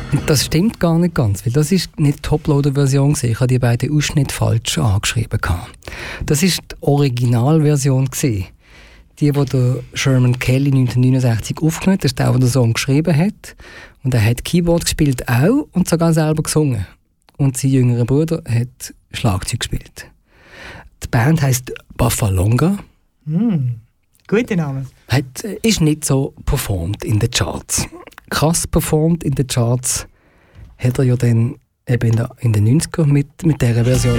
Das stimmt gar nicht ganz, weil das ist nicht die Toploader-Version gewesen. Ich habe die beiden Ausschnitte falsch angeschrieben. Das ist die Originalversion gewesen. Die der Sherman Kelly 1969 aufgenommen hat, das ist der den Song geschrieben hat. Und er hat Keyboard gespielt auch und sogar selber gesungen. Und sein jüngerer Bruder hat Schlagzeug gespielt. Die Band heisst Buffalonga. Guter Name. Ist nicht so performt in den Charts. Krass performt in den Charts hat er ja dann eben in den 90ern mit dieser Version.